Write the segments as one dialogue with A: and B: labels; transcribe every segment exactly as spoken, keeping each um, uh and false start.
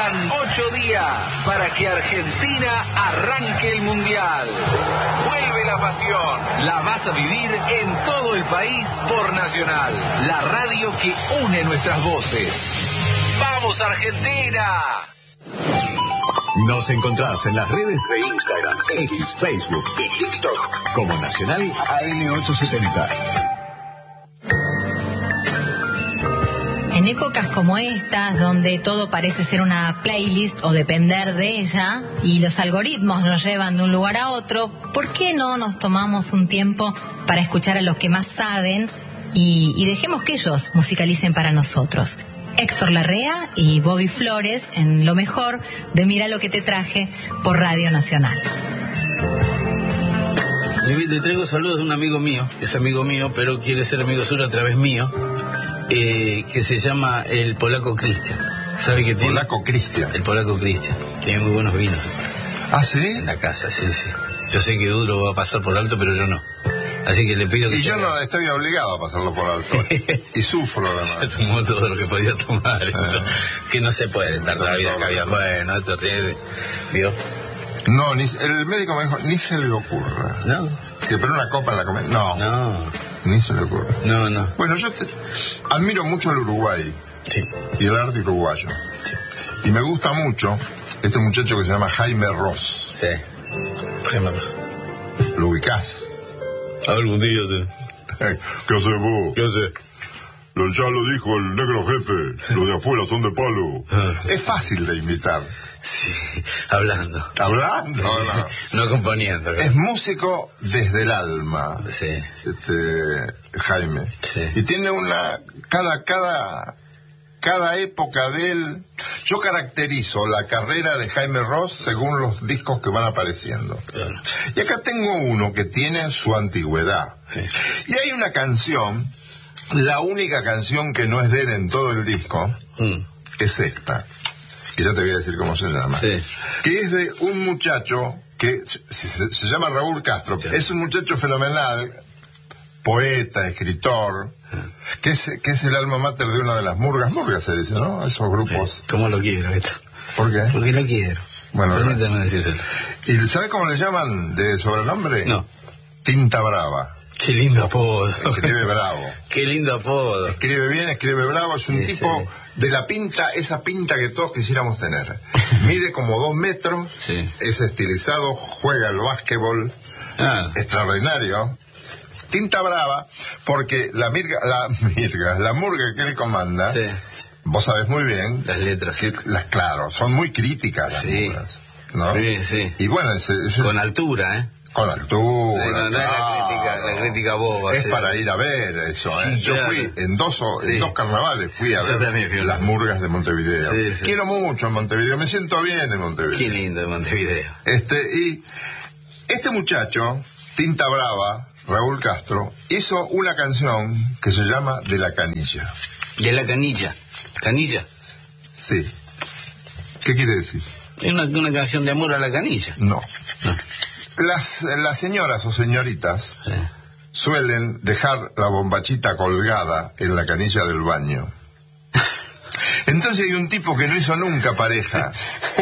A: Faltan ocho días para que Argentina arranque el Mundial. Vuelve la pasión. La vas a vivir en todo el país por Nacional, la radio que une nuestras voces. ¡Vamos, Argentina!
B: Nos encontrás en las redes de Instagram, X, Facebook y TikTok como Nacional A M ochocientos setenta.
C: En épocas como estas, donde todo parece ser una playlist o depender de ella, y los algoritmos nos llevan de un lugar a otro, ¿por qué no nos tomamos un tiempo para escuchar a los que más saben y, y dejemos que ellos musicalicen para nosotros? Héctor Larrea y Bobby Flores en lo mejor de Mira lo que te traje por Radio Nacional.
D: Le traigo saludos de un amigo mío, que es amigo mío, pero quiere ser amigo suyo a través mío, eh, que se llama el Polaco Cristian. ¿Sabe qué tiene?
E: Polaco Cristian.
D: El Polaco Cristian. Tiene muy buenos vinos.
E: ¿Ah, sí?
D: En la casa, sí, sí. Yo sé que Duro va a pasar por alto, pero yo no. Así que le pido que...
E: Y yo no estoy obligado a pasarlo por alto. Y sufro, además.
D: Ya tomó todo lo que podía tomar.
E: Ah.
D: Que no se puede estar toda la vida que había. Bueno, esto tiene... ¿Vio?
E: No, ni, el médico me dijo, ni se le ocurra.
D: No.
E: Que pero una copa en la comida. No.
D: No.
E: Ni se le ocurre.
D: No, no.
E: Bueno, yo te, admiro mucho el Uruguay.
D: Sí.
E: Y el arte uruguayo.
D: Sí.
E: Y me gusta mucho este muchacho que se llama Jaime Ross.
D: Sí. Jaime Ross.
E: ¿Lo ubicás?
D: Algún día, sí.
E: ¿Qué haces vos?
D: ¿Qué hace?
E: Lo, ya lo dijo el negro jefe, los de afuera son de palo.
D: Ah.
E: Es fácil de imitar.
D: Sí, hablando.
E: Hablando, no.
D: No componiendo.
E: Es músico desde el alma.
D: Sí.
E: Este, Jaime.
D: Sí.
E: Y tiene una, cada, cada, cada época de él, yo caracterizo la carrera de Jaime Ross según los discos que van apareciendo.
D: Claro.
E: Y acá tengo uno que tiene su antigüedad.
D: Sí.
E: Y hay una canción, la única canción que no es de él en todo el disco,
D: Mm.
E: es esta, que ya te voy a decir cómo se llama.
D: Sí.
E: Que es de un muchacho que se, se, se llama Raúl Castro.
D: Sí.
E: Es un muchacho fenomenal, poeta, escritor, que es, que es el alma mater de una de las murgas, murgas se dice, ¿no? Esos grupos.
D: Sí. ¿Cómo lo quiero esto?
E: ¿Por qué?
D: Porque lo quiero.
E: Bueno,
D: permítame decírselo.
E: ¿Y sabe cómo le llaman de sobrenombre?
D: No.
E: Tinta Brava.
D: Qué lindo apodo.
E: Escribe bravo.
D: Qué lindo apodo.
E: Escribe bien, escribe bravo, es un
D: Sí,
E: tipo
D: sí.
E: de la pinta, esa pinta que todos quisiéramos tener. Mide como dos metros,
D: Sí.
E: es estilizado, juega al básquetbol,
D: Ah.
E: extraordinario. Tinta brava, porque la mirga, la mirga, la murga que él comanda,
D: Sí.
E: vos sabés muy bien,
D: Las letras.
E: que las, claro, son muy críticas las
D: Sí.
E: murgas, ¿no?
D: Sí, sí.
E: Y bueno, ese, ese-
D: Con altura, ¿eh?
E: con altura.
D: No, no es la
E: claro.
D: crítica, la crítica boba.
E: Es
D: sí.
E: para ir a ver eso,
D: Sí,
E: ¿eh? Yo
D: claro.
E: fui en dos, o-
D: Sí.
E: en dos carnavales, fui a
D: Yo
E: ver
D: también fui a
E: las
D: ver.
E: murgas de Montevideo.
D: Sí, sí.
E: Quiero mucho en Montevideo, me siento bien en Montevideo.
D: Qué lindo de Montevideo.
E: Este, y este muchacho, Tinta Brava, Raúl Castro, hizo una canción que se llama De la Canilla.
D: De la canilla. ¿Canilla?
E: Sí. ¿Qué quiere decir?
D: Es una, una canción de amor a la canilla.
E: No.
D: No.
E: Las, las señoras o señoritas
D: Sí.
E: suelen dejar la bombachita colgada en la canilla del baño. Entonces hay un tipo que no hizo nunca pareja.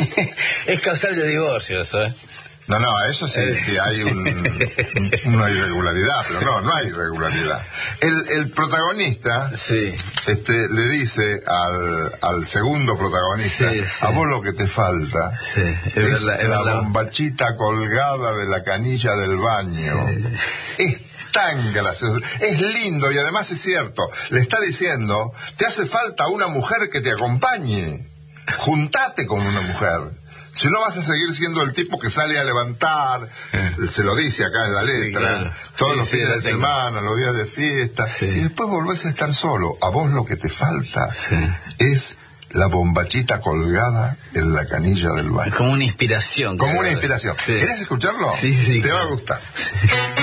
D: Es causal de divorcio eso, ¿eh?
E: No, no, eso sí, sí hay un, una irregularidad, pero no, no hay irregularidad. El, el protagonista
D: Sí.
E: este, le dice al, al segundo protagonista,
D: Sí, sí.
E: a vos lo que te falta
D: Sí, es
E: es,
D: verdad, es
E: la
D: verdad.
E: bombachita colgada de la canilla del baño. Es tan gracioso, es lindo y además es cierto. Le está diciendo, te hace falta una mujer que te acompañe. Juntate con una mujer. Si no vas a seguir siendo el tipo que sale a levantar,
D: Eh.
E: se lo dice acá en la letra,
D: Sí, claro.
E: todos
D: Sí,
E: los
D: sí,
E: fines
D: la
E: de
D: tengo.
E: semana, los días de fiesta,
D: Sí.
E: y después volvés a estar solo. A vos lo que te falta
D: Sí.
E: es la bombachita colgada en la canilla del baño.
D: Es como una inspiración.
E: Como
D: que
E: una
D: agarra.
E: inspiración.
D: Sí.
E: ¿Querés escucharlo?
D: Sí, sí,
E: Te va a
D: claro.
E: gustar.